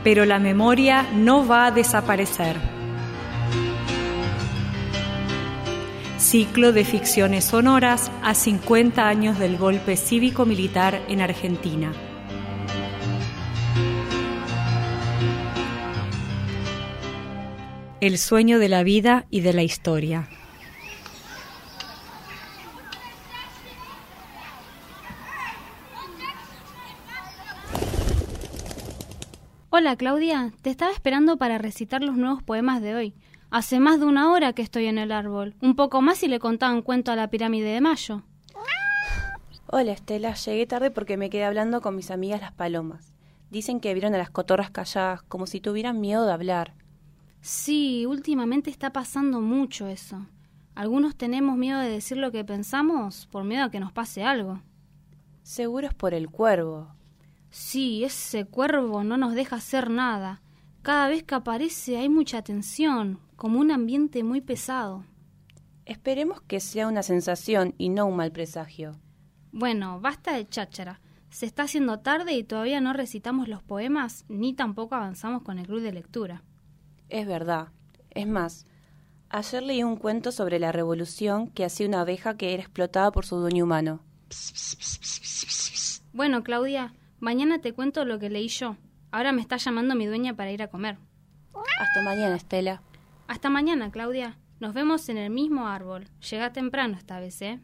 pero la memoria no va a desaparecer. Ciclo de ficciones sonoras a 50 años del golpe cívico-militar en Argentina. El sueño de la vida y de la historia. Hola Claudia, te estaba esperando para recitar los nuevos poemas de hoy. Hace más de una hora que estoy en el árbol. Un poco más y le contaba un cuento a la pirámide de Mayo. Hola Estela, llegué tarde porque me quedé hablando con mis amigas las palomas. Dicen que vieron a las cotorras calladas, como si tuvieran miedo de hablar. Sí, últimamente está pasando mucho eso. Algunos tenemos miedo de decir lo que pensamos por miedo a que nos pase algo. Seguro es por el cuervo. Sí, ese cuervo no nos deja hacer nada. Cada vez que aparece hay mucha tensión, como un ambiente muy pesado. Esperemos que sea una sensación y no un mal presagio. Bueno, basta de cháchara. Se está haciendo tarde y todavía no recitamos los poemas, ni tampoco avanzamos con el club de lectura. Es verdad. Es más, ayer leí un cuento sobre la revolución que hacía una abeja que era explotada por su dueño humano. Bueno, Claudia, mañana te cuento lo que leí yo. Ahora me está llamando mi dueña para ir a comer. Hasta mañana, Estela. Hasta mañana, Claudia. Nos vemos en el mismo árbol. Llega temprano esta vez, ¿eh?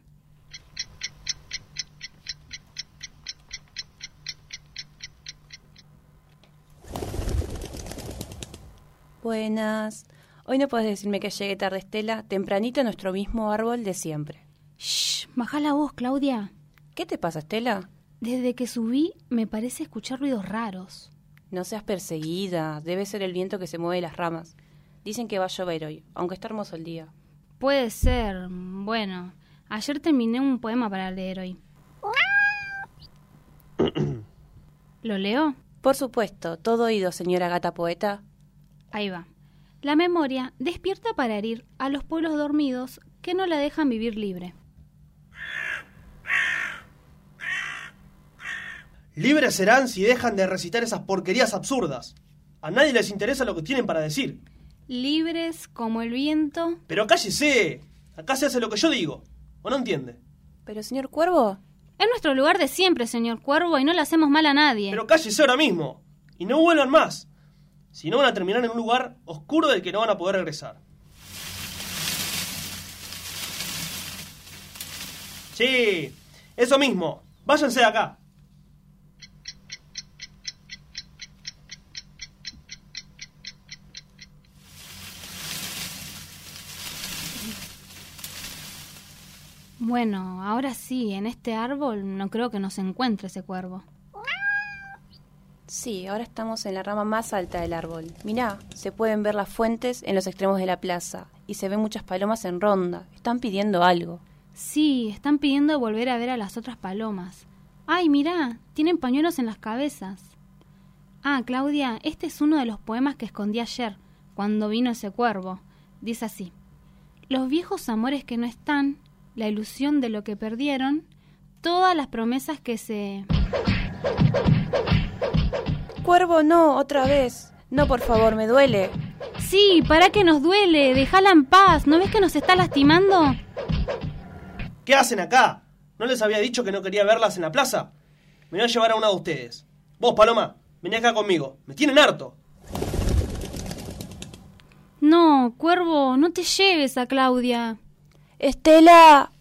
Buenas. Hoy no puedes decirme que llegue tarde, Estela. Tempranito a nuestro mismo árbol de siempre. Shh, bajá la voz, Claudia. ¿Qué te pasa, Estela? Desde que subí me parece escuchar ruidos raros. No seas perseguida. Debe ser el viento que se mueve las ramas. Dicen que va a llover hoy, aunque está hermoso el día. Puede ser. Bueno, ayer terminé un poema para leer hoy. ¿Lo leo? Por supuesto. Todo oído, señora gata poeta. Ahí va. La memoria despierta para herir a los pueblos dormidos que no la dejan vivir libre. Libres serán si dejan de recitar esas porquerías absurdas. A nadie les interesa lo que tienen para decir. Libres como el viento. Pero cállese. Acá se hace lo que yo digo. ¿O no entiende? Pero, señor Cuervo... Es nuestro lugar de siempre, señor Cuervo, y no le hacemos mal a nadie. Pero cállese ahora mismo. Y no vuelvan más. Si no, van a terminar en un lugar oscuro del que no van a poder regresar. Sí, eso mismo. Váyanse de acá. Bueno, ahora sí, en este árbol no creo que nos encuentre ese cuervo. Sí, ahora estamos en la rama más alta del árbol. Mirá, se pueden ver las fuentes en los extremos de la plaza y se ven muchas palomas en ronda. Están pidiendo algo. Sí, están pidiendo volver a ver a las otras palomas. ¡Ay, mirá! Tienen pañuelos en las cabezas. Ah, Claudia, este es uno de los poemas que escondí ayer, cuando vino ese cuervo. Dice así: los viejos amores que no están, la ilusión de lo que perdieron, todas las promesas que se... Cuervo, no, otra vez. No, por favor, me duele. Sí, ¿para qué nos duele? Déjala en paz. ¿No ves que nos está lastimando? ¿Qué hacen acá? ¿No les había dicho que no quería verlas en la plaza? Me voy a llevar a una de ustedes. Vos, Paloma, vení acá conmigo. Me tienen harto. No, Cuervo, no te lleves a Claudia. Estela.